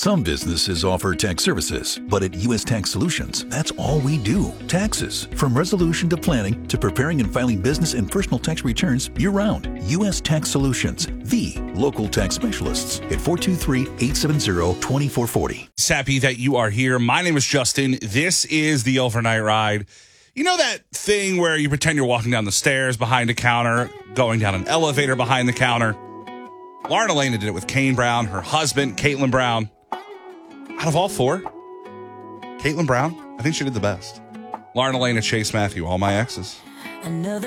Some businesses offer tax services, but at U.S. Tax Solutions, that's all we do. Taxes. From resolution to planning to preparing and filing business and personal tax returns year-round. U.S. Tax Solutions, the local tax specialists at 423-870-2440. Happy that you are here. My name is Justin. This is the Overnight Ride. You know that thing where you pretend you're walking down the stairs behind a counter, going down an elevator behind the counter? Lauren Elena did it with Kane Brown, her husband, Caitlin Brown. Out of all four, Caitlin Brown, I think she did the best. Lauren Elena, Chase Matthew, all my exes.